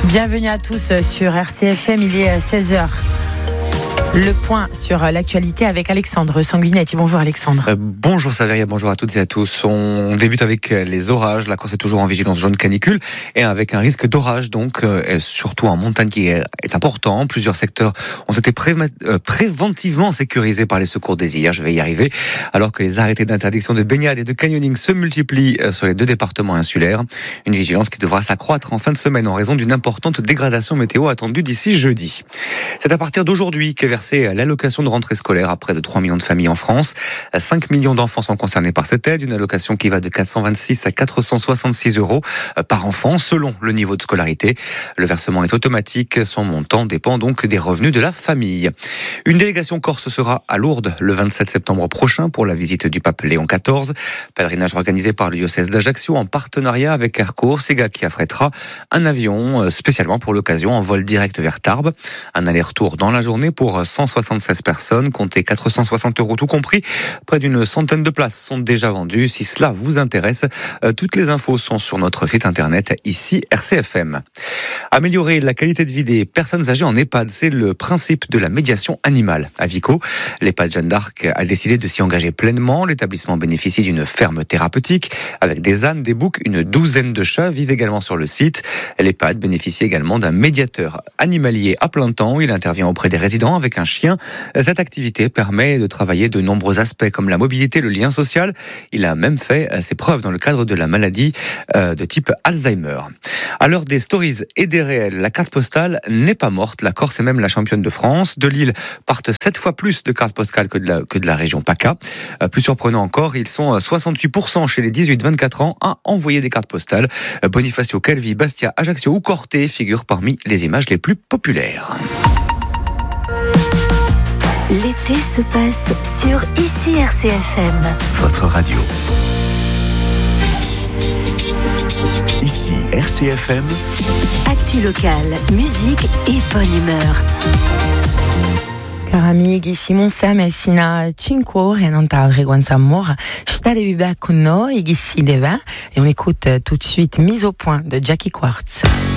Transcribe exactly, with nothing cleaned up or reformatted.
Bienvenue à tous sur R C F M, il est seize heures. Le point sur l'actualité avec Alexandre Sanguinetti. Bonjour Alexandre. Euh, bonjour Saveria, bonjour à toutes et à tous. On débute avec les orages. La Corse est toujours en vigilance jaune canicule et avec un risque d'orage, donc euh, surtout en montagne qui est, est important. Plusieurs secteurs ont été pré- euh, préventivement sécurisés par les secours des îles. Je vais y arriver. Alors que les arrêtés d'interdiction de baignade et de canyoning se multiplient euh, sur les deux départements insulaires. Une vigilance qui devra s'accroître en fin de semaine en raison d'une importante dégradation météo attendue d'ici jeudi. C'est à partir d'aujourd'hui qu'est versée l'allocation de rentrée scolaire à près de trois millions de familles en France. cinq millions d'enfants sont concernés par cette aide, une allocation qui va de quatre cent vingt-six à quatre cent soixante-six euros par enfant selon le niveau de scolarité. Le versement est automatique, son montant dépend donc des revenus de la famille. Une délégation corse sera à Lourdes le vingt-sept septembre prochain pour la visite du pape Léon quatorze. Pèlerinage organisé par le diocèse d'Ajaccio en partenariat avec Airco, Sega qui affrètera un avion spécialement pour l'occasion en vol direct vers Tarbes. Un aller-retour dans la journée pour cent soixante-seize personnes, comptez quatre cent soixante euros tout compris. Près d'une centaine de places sont déjà vendues. Si cela vous intéresse, euh, toutes les infos sont sur notre site internet, ici R C F M. Améliorer la qualité de vie des personnes âgées en EHPAD, c'est le principe de la médiation animale. À Vico, l'EHPAD Jeanne d'Arc a décidé de s'y engager pleinement. L'établissement bénéficie d'une ferme thérapeutique avec des ânes, des boucs, une douzaine de chats vivent également sur le site. L'EHPAD bénéficie également d'un médiateur animalier à plein temps. Il intervient auprès des résidents avec un chien. Cette activité permet de travailler de nombreux aspects comme la mobilité, le lien social. Il a même fait ses preuves dans le cadre de la maladie de type Alzheimer. À l'heure des stories et des réels, la carte postale n'est pas morte. La Corse est même la championne de France. De Lille partent sept fois plus de cartes postales que de la, que de la région PACA. Plus surprenant encore, ils sont soixante-huit pour cent chez les dix-huit vingt-quatre ans à envoyer des cartes postales. Bonifacio, Calvi, Bastia, Ajaccio ou Corté figurent parmi les images les plus populaires. L'été se passe sur ici R C F M. Votre radio. Ici R C F M. Actu locale, musique et bonne humeur. Cari amici, siamo insieme fino a cinque ore e non tardi con Samora. State con noi, ici Deva, et on écoute tout de suite Mise au point de Jackie Quartz.